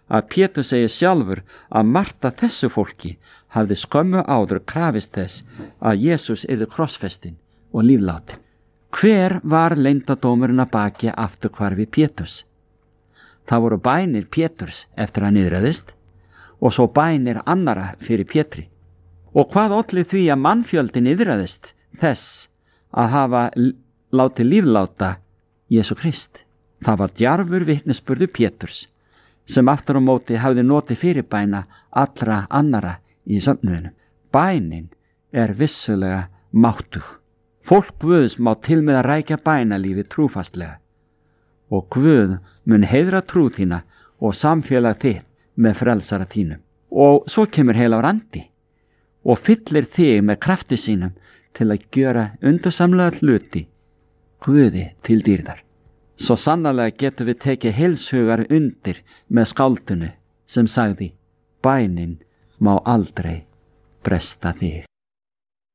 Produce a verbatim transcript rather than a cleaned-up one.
að Pétur segir sjálfur að margt af þessu fólki hafði skömmu áður krafist þess að Jesús yrði krossfestinn og líflátin. Hver var leyndardómurinn að baki afturhvarfi Péturs? Það voru bænir Péturs eftir að niðraðist og svo bænir annara fyrir Pétri. Og hvað olli því að mannfjöldin niðraðist þess að hafa látið lífláta Jesú Krist? Það var djarfur vitnisburður Péturs sem aftur á móti hafði notið fyrirbæna allra annara í söfnuðinum. Bænin er vissulega máttug. Fólk Guðs má til með að rækja bænalífi trúfastlega og Guð mun heiðra trú þína og samfélag þitt með frelsara þínum. Og svo kemur heila á randi og fyllir þig með krafti sínum til að gjöra undursamlega hluti Guði til dýrðar. Svo sannarlega getum við tekið heilshugar undir með skáldinu sem sagði: bænin má aldrei bresta þig.